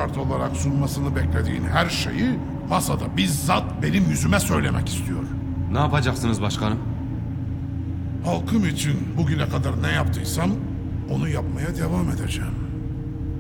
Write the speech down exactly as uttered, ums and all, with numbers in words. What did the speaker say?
şart olarak sunmasını beklediğin her şeyi masada bizzat benim yüzüme söylemek istiyor. Ne yapacaksınız başkanım? Halkım için bugüne kadar ne yaptıysam onu yapmaya devam edeceğim.